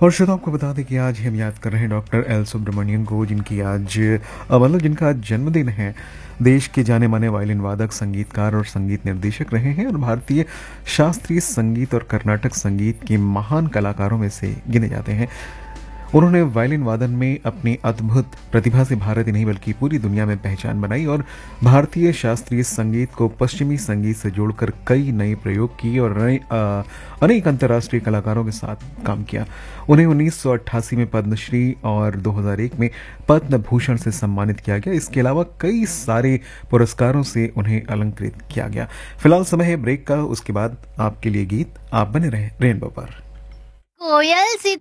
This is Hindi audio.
और श्रोताओं को बता दें कि आज हम याद कर रहे हैं डॉक्टर एल सुब्रमण्यम को, जिनकी आज मतलब जिनका आज जन्मदिन है। देश के जाने माने वायलिन वादक, संगीतकार और संगीत निर्देशक रहे हैं और भारतीय शास्त्रीय संगीत और कर्नाटक संगीत के महान कलाकारों में से गिने जाते हैं। उन्होंने वायलिन वादन में अपनी अद्भुत प्रतिभा से भारत ही नहीं बल्कि पूरी दुनिया में पहचान बनाई और भारतीय शास्त्रीय संगीत को पश्चिमी संगीत से जोड़कर कई नए प्रयोग किए और अनेक अंतर्राष्ट्रीय कलाकारों के साथ काम किया। उन्हें 1988 में पद्मश्री और 2001 में पद्म भूषण से सम्मानित किया गया। इसके अलावा कई सारे पुरस्कारों से उन्हें अलंकृत किया गया। फिलहाल समय है ब्रेक का, उसके बाद आपके लिए गीत। आप बने रहें रेनबो पर। कोयल सी